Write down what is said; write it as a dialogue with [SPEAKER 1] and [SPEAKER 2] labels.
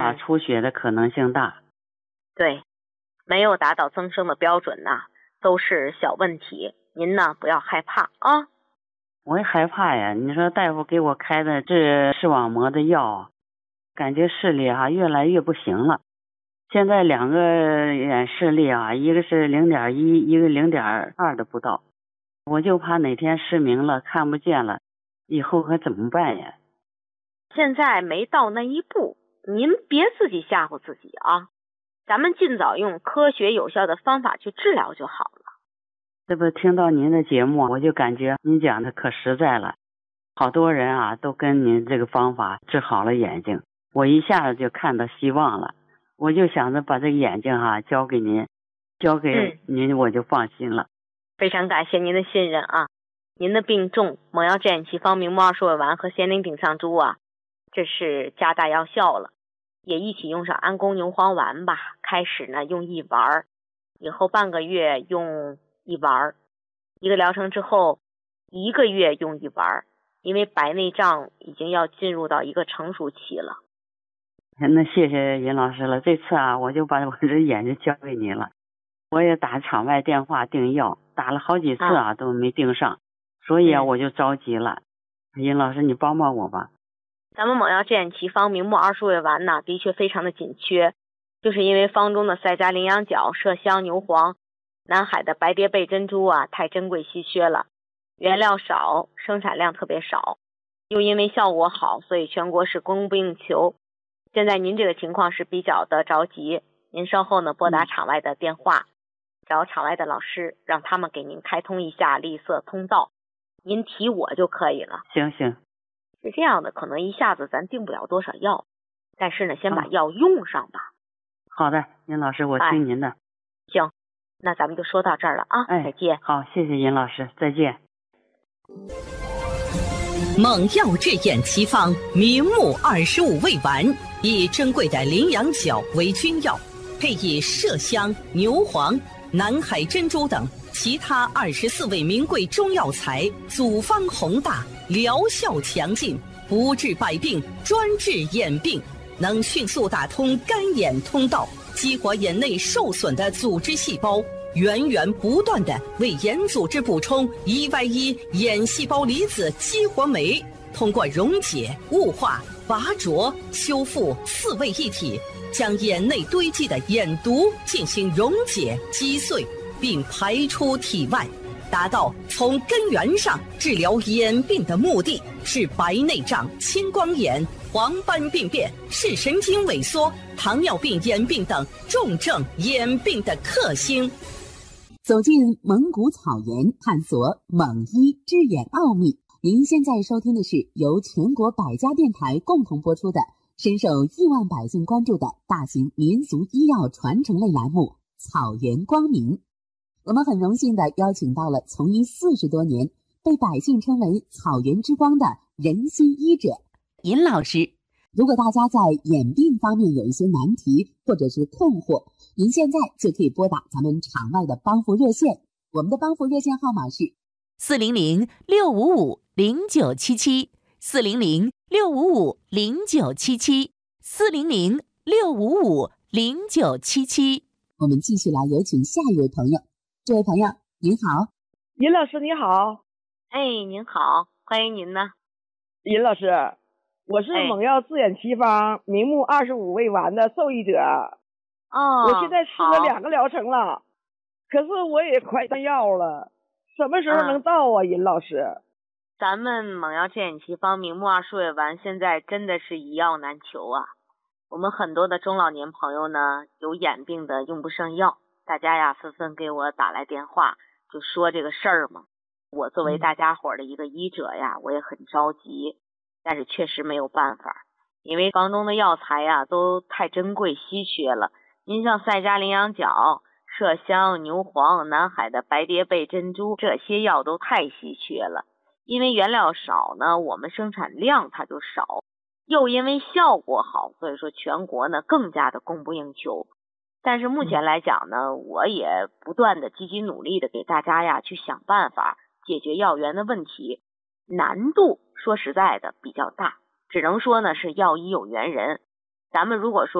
[SPEAKER 1] 话，出血的可能性大。
[SPEAKER 2] 对，没有达到增生的标准呐，都是小问题，您呢不要害怕啊。
[SPEAKER 1] 我也害怕呀，你说大夫给我开的治视网膜的药，感觉视力越来越不行了。现在2个眼视力一个是0.1，一个0.2都不到。我就怕哪天失明了，看不见了，以后可怎么办呀？
[SPEAKER 2] 现在没到那一步，您别自己吓唬自己啊。咱们尽早用科学有效的方法去治疗就好了。
[SPEAKER 1] 这不听到您的节目，我就感觉您讲的可实在了。好多人都跟您这个方法治好了眼睛，我一下子就看到希望了。我就想着把这个眼睛交给您，交给您我就放心了。
[SPEAKER 2] 非常感谢您的信任啊！您的病重，猛药健眼奇方明目2味丸和咸宁顶上珠这是加大药效了，也一起用上安宫牛黄丸吧。开始呢用1丸，以后半个月用1丸，1个疗程之后1个月用1丸，因为白内障已经要进入到一个成熟期了。
[SPEAKER 1] 那谢谢尹老师了，这次我就把我这眼睛交给您了。我也打场外电话订药，打了好几次都没订上，所以我就着急了。尹老师你帮帮我吧。
[SPEAKER 2] 咱们猛药健眼奇方明目20味丸呢，的确非常的紧缺，就是因为方中的赛迦羚羊角、麝香、牛黄、南海的白蝶贝珍珠太珍贵稀缺了，原料少，生产量特别少，又因为效果好，所以全国是供不应求。现在您这个情况是比较的着急，您稍后呢拨打场外的电话，找场外的老师，让他们给您开通一下绿色通道，您提我就可以了。
[SPEAKER 1] 行，
[SPEAKER 2] 是这样的，可能一下子咱订不了多少药，但是呢先把药用上吧。
[SPEAKER 1] 好的，尹老师我听您的。
[SPEAKER 2] 行，那咱们就说到这儿了啊。再见。
[SPEAKER 1] 好，谢谢尹老师，再见。
[SPEAKER 3] 猛药治眼奇方明目25味丸，以珍贵的羚羊角为君药，配以麝香、牛黄、南海珍珠等其他24味名贵中药材，组方宏大，疗效强劲，不治百病，专治眼病，能迅速打通干眼通道，激活眼内受损的组织细胞，源源不断地为眼组织补充1Y1眼细胞离子激活酶，通过溶解、雾化、拔灼、修复4位一体，将眼内堆积的眼毒进行溶解、击碎，并排出体外，达到从根源上治疗眼病的目的，是白内障、青光眼、黄斑病变、视神经萎缩、糖尿病眼病等重症眼病的克星。
[SPEAKER 4] 走进蒙古草原，探索蒙医治眼奥秘。您现在收听的是由全国100家电台共同播出的深受亿万百姓关注的大型民俗医药传承类栏目《草原光明》。我们很荣幸地邀请到了从医40多年，被百姓称为草原之光的仁心医者尹老师。如果大家在眼病方面有一些难题或者是困惑，您现在就可以拨打咱们场外的帮扶热线，我们的帮扶热线号码是
[SPEAKER 3] 400-655-0977，400-655-0977。
[SPEAKER 4] 我们继续来有请下一位朋友。这位朋友您好。
[SPEAKER 5] 尹老师你好。
[SPEAKER 2] 您好，欢迎您呢。
[SPEAKER 5] 尹老师，我是猛药治眼奇方明目25味丸的受益者。我现在吃了2个疗程了，可是我也快断药了，什么时候能到啊？尹老师，
[SPEAKER 2] 咱们猛药治眼奇方明目20味丸现在真的是一药难求啊。我们很多的中老年朋友呢，有眼病的用不上药，大家纷纷给我打来电话，就说这个事儿嘛。我作为大家伙的一个医者我也很着急，但是确实没有办法，因为方中的药材都太珍贵稀缺了。您像赛迦羚羊角、麝香、牛黄、南海的白蝶贝珍珠，这些药都太稀缺了。因为原料少呢，我们生产量它就少，又因为效果好，所以说全国呢更加的供不应求。但是目前来讲呢，我也不断的积极努力的给大家去想办法解决药源的问题，难度说实在的比较大，只能说呢是药医有缘人。咱们如果说